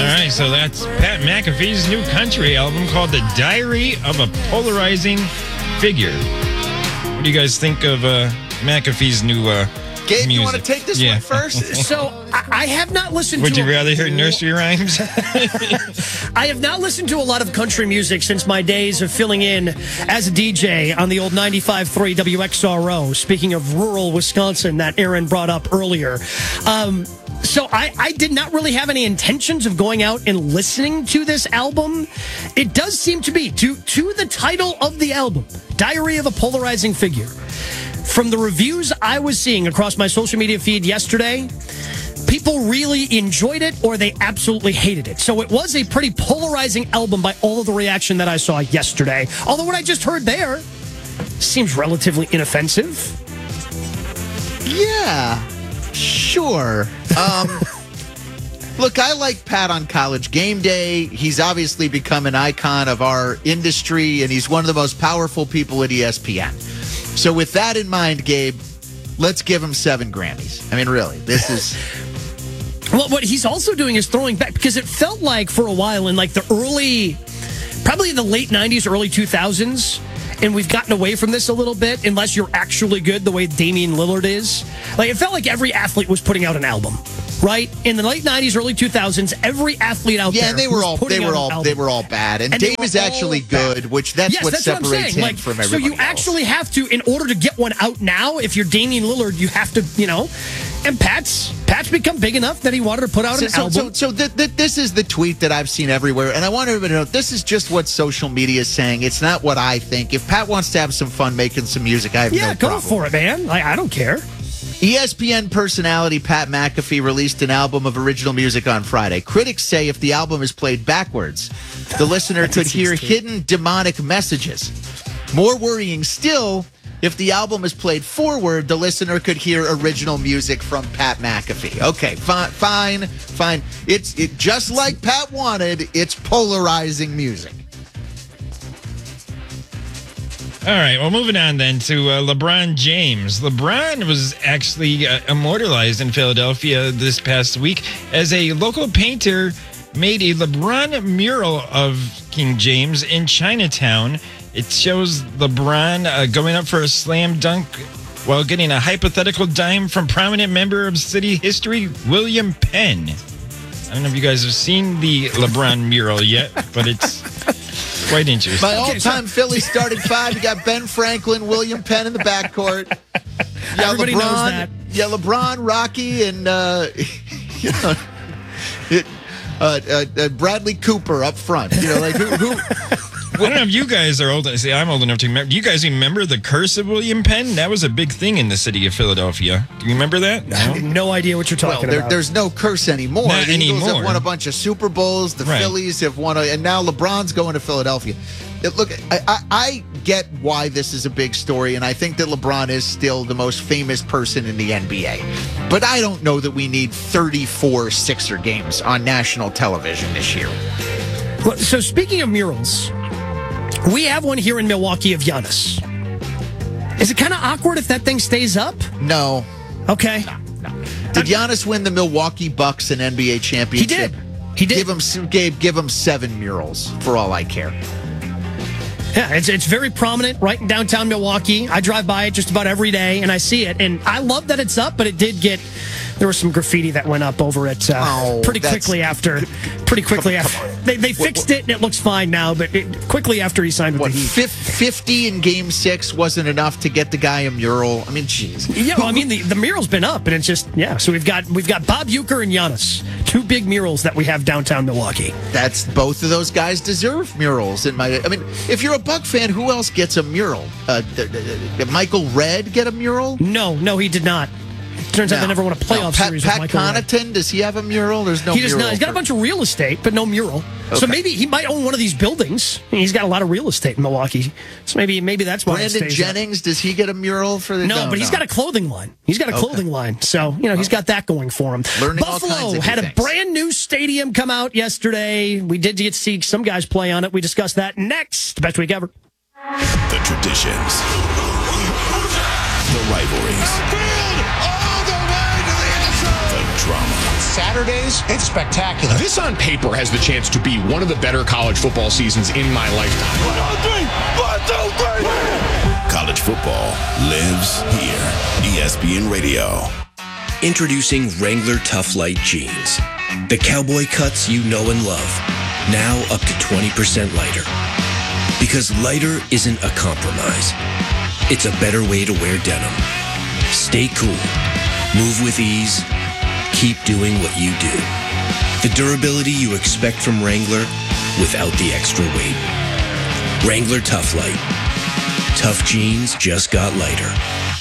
right, so that's Pat McAfee's new country album called The Diary of a Polarizing Figure. What do you guys think of McAfee's new Gabe, music? you want to take this one first? So I have not listened Would to... you rather hear nursery rhymes? I have not listened to a lot of country music since my days of filling in as a DJ on the old 95.3 WXRO. Speaking of rural Wisconsin that Aaron brought up earlier. So I did not really have any intentions of going out and listening to this album. It does seem to be, to the title of the album, Diary of a Polarizing Figure. From the reviews I was seeing across my social media feed yesterday, people really enjoyed it or they absolutely hated it. So it was a pretty polarizing album by all of the reaction that I saw yesterday. Although what I just heard there seems relatively inoffensive. Yeah, sure. Look, I like Pat on College Game Day. He's obviously become an icon of our industry, and he's one of the most powerful people at ESPN. So with that in mind, Gabe, let's give him 7 Grammys. I mean, really, this is... Well, what he's also doing is throwing back, because it felt like for a while in like the early, probably the late 90s, early 2000s, and we've gotten away from this a little bit, unless you're actually good the way Damian Lillard is. Like, it felt like every athlete was putting out an album, right? In the late 90s, early 2000s, every athlete out there they were all bad. And Dame is actually good, which that's what separates him from everybody So you else. actually have to, in order to get one out now, if you're Damian Lillard, you have to, and Pat's become big enough that he wanted to put out an album. So this is the tweet that I've seen everywhere, and I want everybody to know this is just what social media is saying. It's not what I think. If Pat wants to have some fun making some music, I have no problem. Yeah, go for it, man. I don't care. ESPN personality Pat McAfee released an album of original music on Friday. Critics say if the album is played backwards, the listener could hear hidden demonic messages. More worrying still, if the album is played forward, the listener could hear original music from Pat McAfee. Okay, fine. It's just like Pat wanted, it's polarizing music. All right, well, moving on then to LeBron James. LeBron was actually immortalized in Philadelphia this past week as a local painter made a LeBron mural of King James in Chinatown. It shows LeBron going up for a slam dunk while getting a hypothetical dime from prominent member of city history, William Penn. I don't know if you guys have seen the LeBron mural yet, but it's quite interesting. My all-time Philly starting 5, you got Ben Franklin, William Penn in the backcourt. Yeah, Everybody knows that. Yeah, LeBron, Rocky, and Bradley Cooper up front. Who I don't know if you guys are old. See, I'm old enough to remember. Do you guys remember the curse of William Penn? That was a big thing in the city of Philadelphia. Do you remember that? I have no idea what you're talking about. There's no curse anymore. Not the Eagles anymore. have won a bunch of Super Bowls. The Phillies have won, and now LeBron's going to Philadelphia. Look, I get why this is a big story, and I think that LeBron is still the most famous person in the NBA. But I don't know that we need 34 Sixer games on national television this year. Well, so speaking of murals, we have one here in Milwaukee of Giannis. Is it kind of awkward if that thing stays up? No. Okay. No. Did Giannis win the Milwaukee Bucks an NBA championship? He did. Give him 7 murals for all I care. Yeah, it's very prominent right in downtown Milwaukee. I drive by it just about every day, and I see it. And I love that it's up, but it did get... There was some graffiti that went up over it pretty quickly after. They fixed it, and it looks fine now, but quickly after he signed with the Heat. 50 in Game 6 wasn't enough to get the guy a mural. I mean, jeez. Yeah, well, I mean, the mural's been up, and it's just, so we've got Bob Uecker and Giannis. 2 big murals that we have downtown Milwaukee. That's both of those guys deserve murals. I mean, if you're a Buck fan, who else gets a mural? Did Michael Redd get a mural? No, he did not. Turns out they never won a playoff series with Michael Redd. Pat Connaughton, does he have a mural? There's no mural. He does not. He's got a bunch of real estate, but no mural. Okay. So maybe he might own one of these buildings. He's got a lot of real estate in Milwaukee. So maybe that's why Brandon Jennings, does he get a mural for the... No, but he's got a clothing line. He's got a clothing line. So, he's got that going for him. Buffalo had a brand new stadium come out yesterday. We did get to see some guys play on it. We discussed that next. Best week ever. The traditions. The rivalries. The drama. Saturdays, it's spectacular. This on paper has the chance to be one of the better college football seasons in my lifetime. 1, 2, 3. College football lives here. ESPN Radio. Introducing Wrangler Tough Light jeans. The cowboy cuts you know and love. Now up to 20% lighter. Because lighter isn't a compromise. It's a better way to wear denim. Stay cool. Move with ease. Keep doing what you do. The durability you expect from Wrangler without the extra weight. Wrangler Tough Light. Tough jeans just got lighter.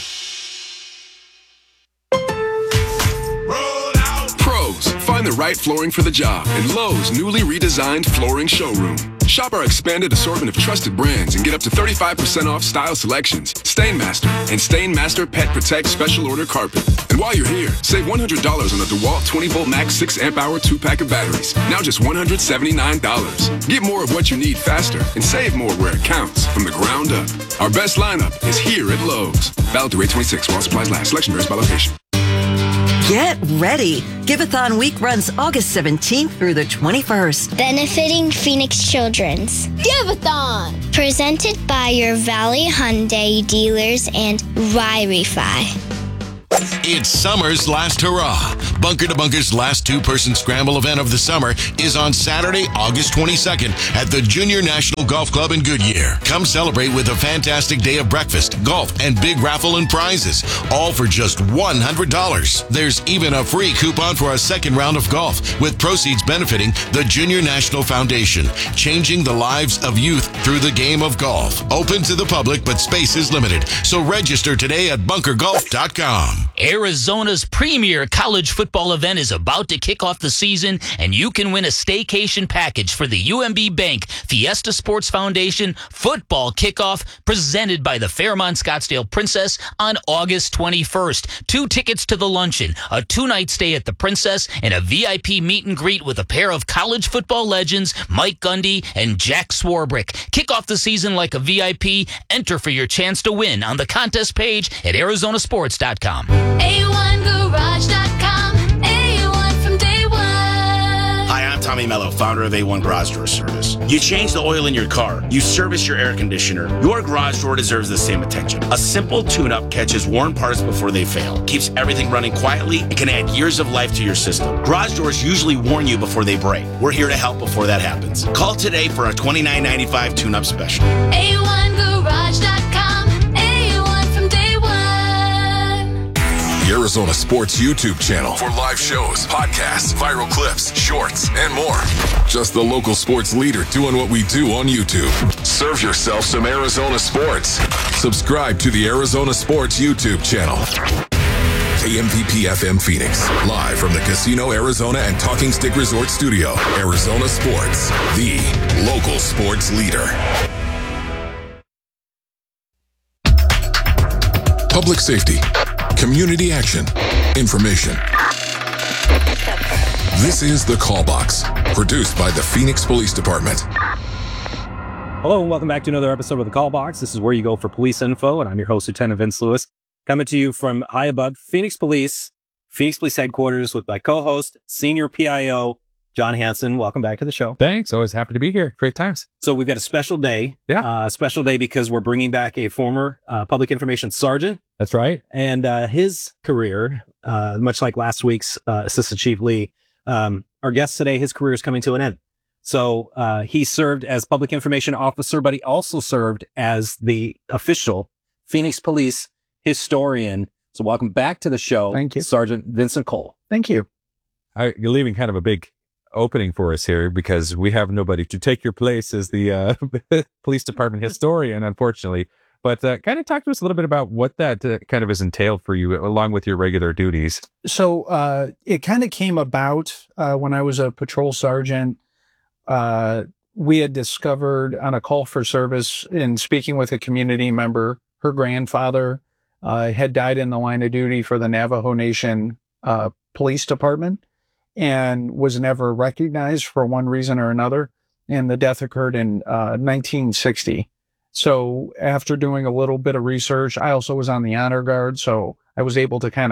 Find the right flooring for the job in Lowe's newly redesigned flooring showroom. Shop our expanded assortment of trusted brands and get up to 35% off style selections, Stainmaster, and Stainmaster Pet Protect Special Order Carpet. And while you're here, save $100 on a DeWalt 20-volt max 6-amp-hour 2-pack of batteries. Now just $179. Get more of what you need faster and save more where it counts from the ground up. Our best lineup is here at Lowe's. Valid through 8/26 while supplies last. Selection varies by location. Get ready. Giveathon Week runs August 17th through the 21st. Benefiting Phoenix Children's. Giveathon! Presented by your Valley Hyundai dealers and Ry-Refi. It's summer's last hurrah. Bunker to Bunker's last two-person scramble event of the summer is on Saturday, August 22nd at the Junior National Golf Club in Goodyear. Come celebrate with a fantastic day of breakfast, golf, and big raffle and prizes, all for just $100. There's even a free coupon for a second round of golf, with proceeds benefiting the Junior National Foundation, changing the lives of youth through the game of golf. Open to the public, but space is limited, so register today at bunkergolf.com. Arizona's premier college football event is about to kick off the season, and you can win a staycation package for the UMB Bank Fiesta Sports Foundation football kickoff presented by the Fairmont Scottsdale Princess on August 21st. 2 tickets to the luncheon, a 2-night stay at the Princess, and a VIP meet and greet with a pair of college football legends, Mike Gundy and Jack Swarbrick. Kick off the season like a VIP. Enter for your chance to win on the contest page at arizonasports.com. A1Garage.com. A1 from day one. Hi, I'm Tommy Mello, founder of A1 Garage Door Service. You change the oil in your car. You service your air conditioner. Your garage door deserves the same attention. A simple tune-up catches worn parts before they fail, keeps everything running quietly, and can add years of life to your system. Garage doors usually warn you before they break. We're here to help before that happens. Call today for a $29.95 tune-up special. A1Garage.com. The Arizona Sports YouTube channel for live shows, podcasts, viral clips, shorts, and more. Just the local sports leader doing what we do on YouTube. Serve yourself some Arizona sports. Subscribe to the Arizona Sports YouTube channel. KMVP FM Phoenix, live from the Casino Arizona and Talking Stick Resort Studio. Arizona Sports, the local sports leader. Public safety. Community action. Information. This is The Call Box, produced by the Phoenix Police Department. Hello and welcome back to another episode of The Call Box. This is where you go for police info, and I'm your host, Lieutenant Vince Lewis, coming to you from high above Phoenix Police headquarters with my co-host, Senior PIO, John Hansen. Welcome back to the show. Thanks. Always happy to be here. Great times. So we've got a special day. Yeah. A special day because we're bringing back a former public information sergeant. That's right. And his career, much like last week's Assistant Chief Lee, our guest today, his career is coming to an end. So he served as public information officer, but he also served as the official Phoenix Police historian. So welcome back to the show. Thank you. Sergeant Vincent Cole. Thank you. You're leaving kind of a big opening for us here because we have nobody to take your place as the police department historian, unfortunately. But kind of talk to us a little bit about what that kind of is entailed for you along with your regular duties. So it kind of came about when I was a patrol sergeant. We had discovered on a call for service in speaking with a community member, her grandfather had died in the line of duty for the Navajo Nation Police Department and was never recognized for one reason or another. And the death occurred in 1960. So after doing a little bit of research, I also was on the honor guard. So I was able to kind of,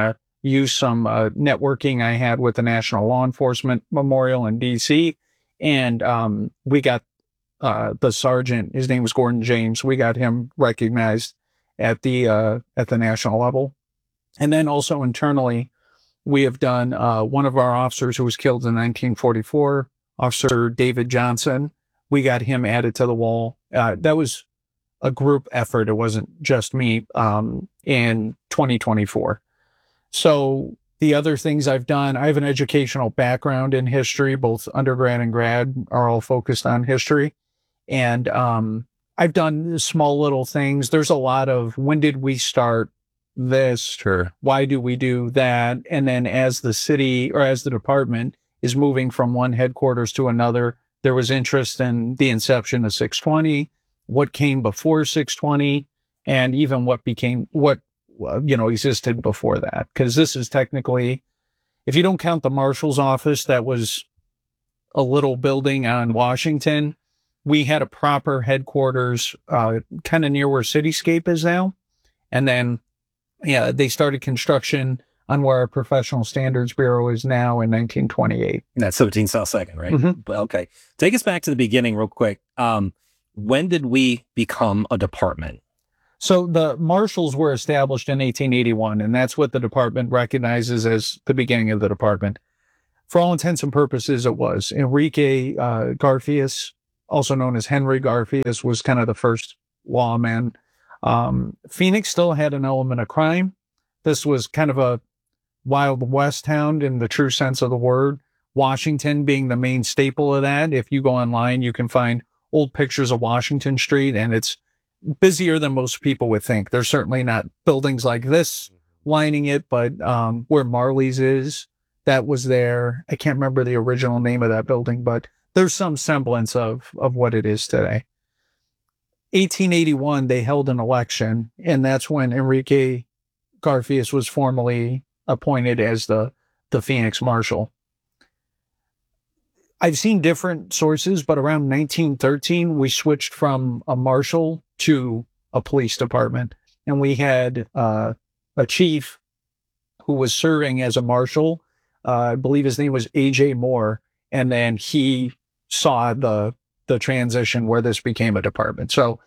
used some networking I had with the National Law Enforcement Memorial in D.C. And we got the sergeant, his name was Gordon James. We got him recognized at the national level. And then also internally, we have done one of our officers who was killed in 1944, Officer David Johnson. We got him added to the wall. That was a group effort. It wasn't just me in 2024. So the other things I've done, I have an educational background in history, both undergrad and grad are all focused on history. And I've done small little things. There's a lot of when did we start this? Sure. Why do we do that? And then as the city or as the department is moving from one headquarters to another, there was interest in the inception of 620, what came before 620, and even what existed before that. Because this is technically, if you don't count the marshal's office, that was a little building on Washington. We had a proper headquarters kind of near where Cityscape is now. And then, yeah, they started construction on where our Professional Standards Bureau is now in 1928. That's 17 South 2nd, right? Mm-hmm. Okay. Take us back to the beginning real quick. When did we become a department? So the marshals were established in 1881, and that's what the department recognizes as the beginning of the department. For all intents and purposes, it was. Enrique Garfias, also known as Henry Garfias, was kind of the first lawman. Phoenix still had an element of crime. This was kind of a Wild West town in the true sense of the word. Washington being the main staple of that. If you go online, you can find old pictures of Washington Street, and it's busier than most people would think. There's certainly not buildings like this lining it, but where Marley's is, that was there. I can't remember the original name of that building, but there's some semblance of what it is today. 1881, they held an election, and that's when Enrique Garfias was formally appointed as the Phoenix Marshal. I've seen different sources, but around 1913, we switched from a marshal to a police department. And we had a chief who was serving as a marshal. I believe his name was A.J. Moore. And then he saw the transition where this became a department. So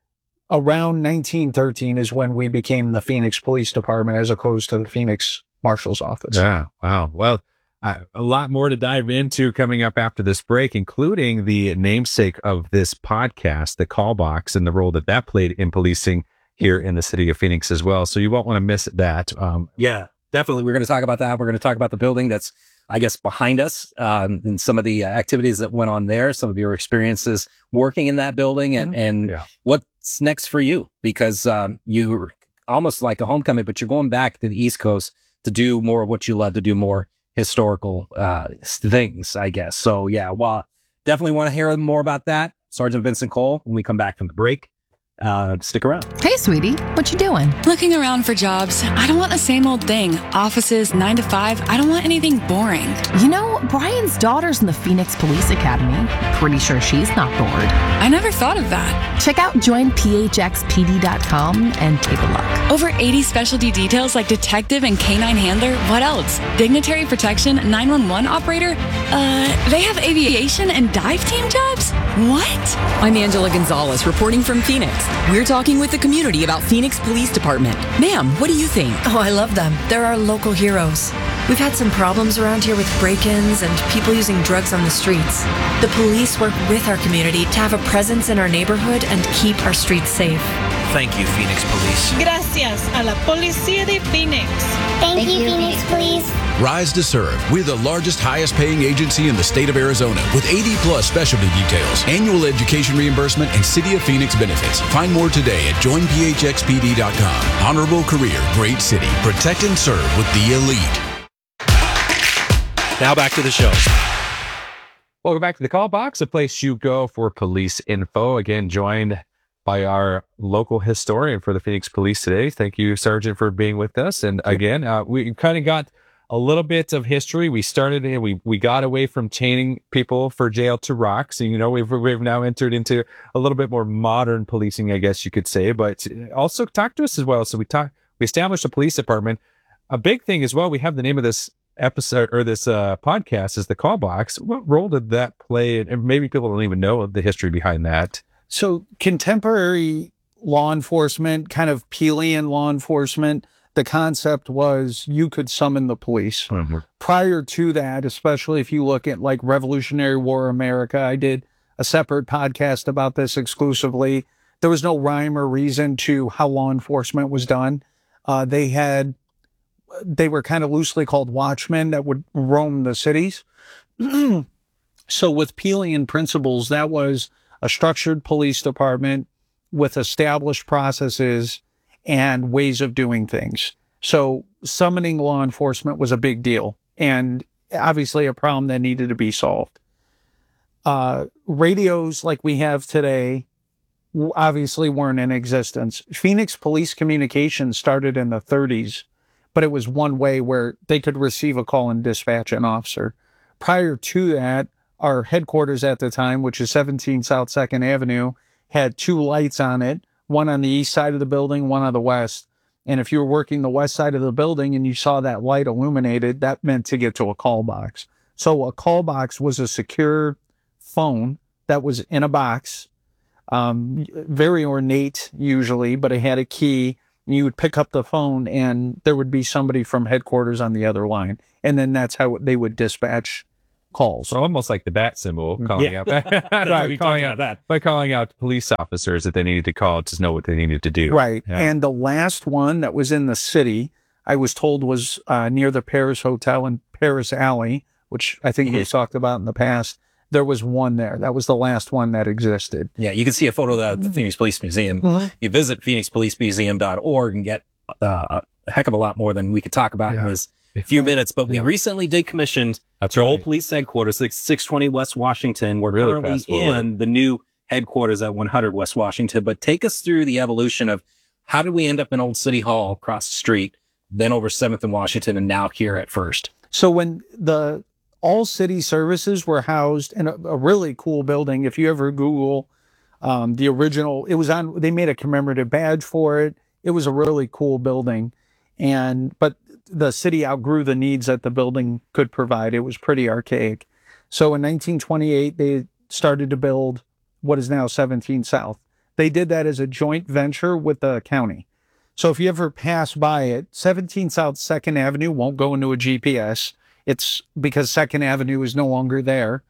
around 1913 is when we became the Phoenix Police Department as opposed to the Phoenix Marshal's Office. Yeah. Wow. Well, a lot more to dive into coming up after this break, including the namesake of this podcast, the Call Box, and the role that played in policing here in the city of Phoenix as well. So you won't want to miss that. Yeah, definitely. We're going to talk about that. We're going to talk about the building that's, I guess, behind us, and some of the activities that went on there, some of your experiences working in that building, and what's next for you, because you're almost like a homecoming, but you're going back to the East Coast to do more of what you love to do, more historical things, I guess. So yeah, well, definitely want to hear more about that. Sergeant Vincent Cole, when we come back from the break. Stick around. Hey, sweetie, what you doing? Looking around for jobs. I don't want the same old thing. Offices, 9 to 5. I don't want anything boring. You know, Brian's daughter's in the Phoenix Police Academy. Pretty sure she's not bored. I never thought of that. Check out joinphxpd.com and take a look. Over 80 specialty details like detective and canine handler. What else? Dignitary protection, 911 operator. They have aviation and dive team jobs? What? I'm Angela Gonzalez, reporting from Phoenix. We're talking with the community about Phoenix Police Department. Ma'am, what do you think? Oh, I love them. They're our local heroes. We've had some problems around here with break-ins and people using drugs on the streets. The police work with our community to have a presence in our neighborhood and keep our streets safe. Thank you, Phoenix Police. Gracias a la Policía de Phoenix. Thank you, Phoenix Police. Rise to Serve. We're the largest, highest paying agency in the state of Arizona with 80 plus specialty details, annual education reimbursement, and City of Phoenix benefits. Find more today at joinphxpd.com. Honorable career, great city. Protect and serve with the elite. Now back to the show. Welcome back to the Call Box, a place you go for police info. Again, joined by our local historian for the Phoenix Police today. Thank you, Sergeant, for being with us. And again, we kind of got a little bit of history. We started, we got away from chaining people for jail to rocks. And, you know, we've now entered into a little bit more modern policing, I guess you could say. But also talk to us as well. So we established a police department. a big thing as well, we have the name of this episode or this podcast is the Call Box. What role did that play? And maybe people don't even know the history behind that. So contemporary law enforcement, kind of Peelian law enforcement, the concept was you could summon the police. Mm-hmm. Prior to that, especially if you look at like Revolutionary War America, I did a separate podcast about this exclusively. There was no rhyme or reason to how law enforcement was done. They were kind of loosely called watchmen that would roam the cities. So with Peelian principles, that was a structured police department with established processes and ways of doing things. So summoning law enforcement was a big deal and obviously a problem that needed to be solved. Radios like we have today obviously weren't in existence. Phoenix Police Communications started in the 30s, but it was one way where they could receive a call and dispatch an officer. Prior to that, our headquarters at the time, which is 17 South 2nd Avenue, had 2 lights on it, one on the east side of the building, one on the west. And if you were working the west side of the building and you saw that light illuminated, that meant to get to a call box. So a call box was a secure phone that was in a box, very ornate usually, but it had a key. You would pick up the phone and there would be somebody from headquarters on the other line. And then that's how they would dispatch calls. So almost like the bat symbol, calling out, right, calling out police officers that they needed to call to know what they needed to do. Right. Yeah. And the last one that was in the city, I was told was near the Paris Hotel in Paris Alley, which I think we've talked about in the past. There was one there. That was the last one that existed. Yeah, you can see a photo of the Phoenix Police Museum. Mm-hmm. You visit phoenixpolicemuseum.org and get a heck of a lot more than we could talk about in this few minutes. But we recently decommissioned the old police headquarters, like 620 West Washington. We're currently in the new headquarters at 100 West Washington. But take us through the evolution of how did we end up in Old City Hall across the street, then over 7th and Washington, and now here at First? So when all city services were housed in a really cool building. If you ever Google the original, they made a commemorative badge for it. It was a really cool building. But the city outgrew the needs that the building could provide. It was pretty archaic. So in 1928, they started to build what is now 17 South. They did that as a joint venture with the county. So if you ever pass by it, 17 South 2nd Avenue won't go into a GPS. It's because 2nd Avenue is no longer there.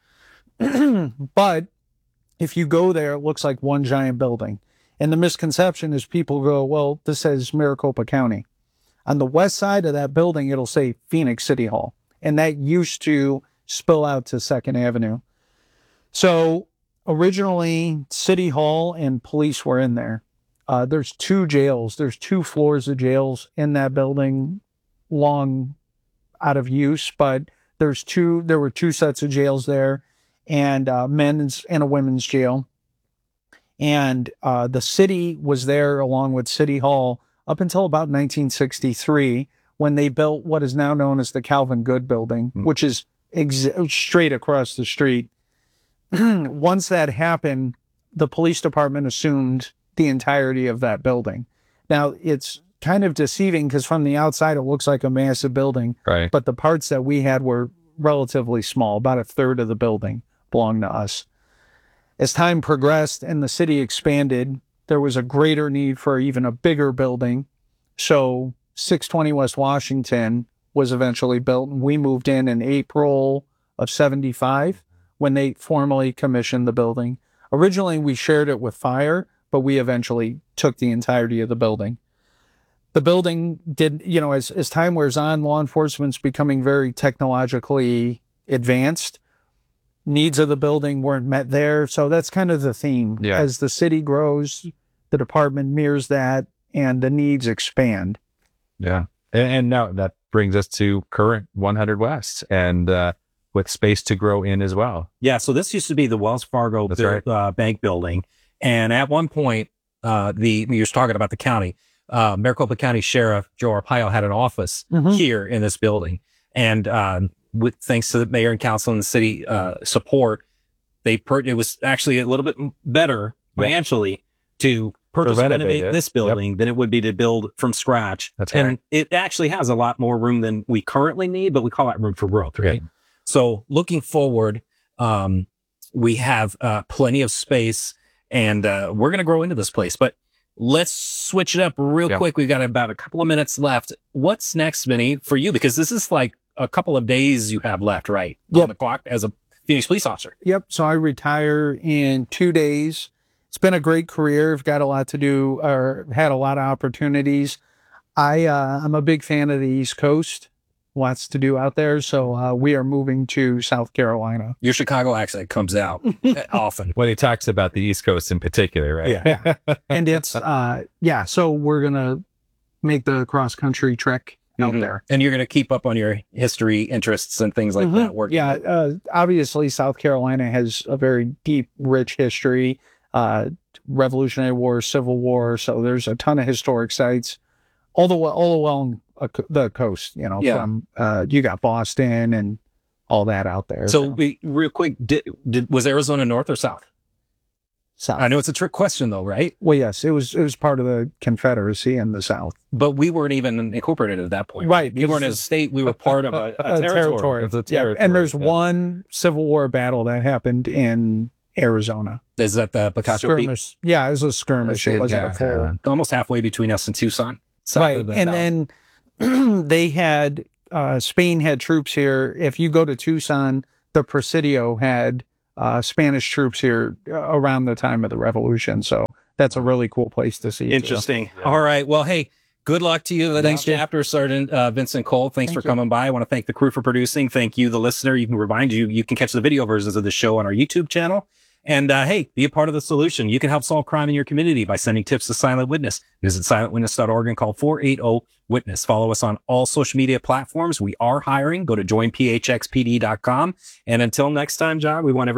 But if you go there, it looks like one giant building. And the misconception is people go, well, this says Maricopa County. On the west side of that building, it'll say Phoenix City Hall. And that used to spill out to 2nd Avenue. So originally, City Hall and police were in there. There's 2 jails. There's 2 floors of jails in that building, long out of use, but there were 2 sets of jails there, and men's and a women's jail. And the city was there along with City Hall up until about 1963, when they built what is now known as the Calvin Good Building, which is straight across the street. Once that happened, the police department assumed the entirety of that building. Now, it's kind of deceiving because from the outside, it looks like a massive building. Right. But the parts that we had were relatively small. About a third of the building belonged to us. As time progressed and the city expanded, there was a greater need for even a bigger building. So 620 West Washington was eventually built, and we moved in April of 75 when they formally commissioned the building. Originally, we shared it with fire, but we eventually took the entirety of the building. The building did, as time wears on, law enforcement's becoming very technologically advanced. Needs of the building weren't met there. So that's kind of the theme. Yeah. As the city grows, the department mirrors that and the needs expand. Yeah. And now that brings us to current 100 West and with space to grow in as well. Yeah. So this used to be the Wells Fargo bank building. And at one point, you were talking about the county, Maricopa County Sheriff Joe Arpaio had an office here in this building. And thanks to the mayor and council and the city support, it was actually a little bit better financially to purchase To and renovate renovate it. this building than it would be to build from scratch. That's and right. it actually has a lot more room than we currently need, but we call that room for growth, right? So looking forward, we have plenty of space, and we're going to grow into this place. But let's switch it up real quick. We've got about a couple of minutes left. What's next, Vinny, for you? Because this is like a couple of days you have left, right? On the clock as a Phoenix police officer. Yep. So I retire in 2 days. It's been a great career. I've got a lot to do, or had a lot of opportunities. I'm a big fan of the East Coast. Lots to do out there. So we are moving to South Carolina. Your Chicago accent comes out often when he talks about the East Coast in particular, right? Yeah. And it's, so we're going to make the cross country trek out there. And you're going to keep up on your history interests and things like that. Working. Yeah. Obviously, South Carolina has a very deep, rich history, Revolutionary War, Civil War. So there's a ton of historic sites all along the coast, from, you got Boston and all that out there. So real quick, was Arizona north or south? South. I know it's a trick question though, right? Well, yes, it was part of the Confederacy in the South. But we weren't even incorporated at that point. Right. We weren't a state. We were part of a territory. It's a territory. And there's one Civil War battle that happened in Arizona. Is that the Picasso skirmish? Yeah, it was a skirmish. It wasn't a full. Almost halfway between us and Tucson. Right. And then they had, Spain had troops here. If you go to Tucson, the Presidio had Spanish troops here around the time of the Revolution. So that's a really cool place to see. Interesting. All right. Well, hey, good luck to you. The next chapter, Sergeant Vincent Cole. Thanks for coming by. I want to thank the crew for producing. Thank you, the listener. You can remind you can catch the video versions of the show on our YouTube channel. And hey, be a part of the solution. You can help solve crime in your community by sending tips to Silent Witness. Visit silentwitness.org and call 480-WITNESS. Follow us on all social media platforms. We are hiring. Go to joinphxpd.com. And until next time, John, we want everyone